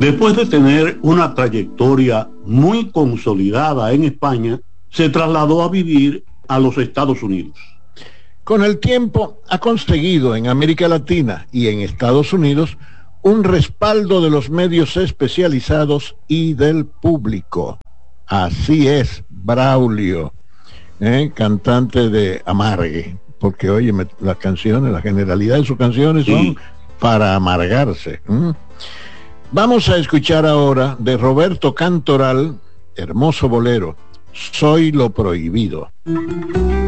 Después de tener una trayectoria muy consolidada en España, se trasladó a vivir a los Estados Unidos. Con el tiempo ha conseguido en América Latina y en Estados Unidos un respaldo de los medios especializados y del público. Así es, Braulio, cantante de Amargue, porque oye, las canciones, la generalidad de sus canciones son para amargarse. Vamos a escuchar ahora de Roberto Cantoral, hermoso bolero, Soy lo prohibido.